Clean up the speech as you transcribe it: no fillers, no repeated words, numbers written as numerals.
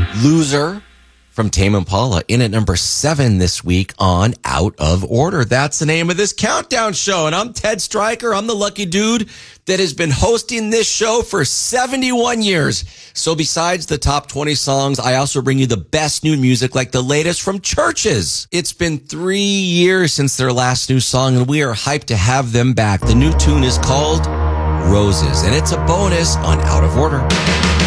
Loser from Tame Impala in at number 7 this week on Out of Order. That's the name of this countdown show. And I'm Ted Stryker. I'm the lucky dude that has been hosting this show for 71 years. So besides the top 20 songs, I also bring you the best new music like the latest from Churches. It's been 3 years since their last new song, and we are hyped to have them back. The new tune is called Roses, and it's a bonus on Out of Order.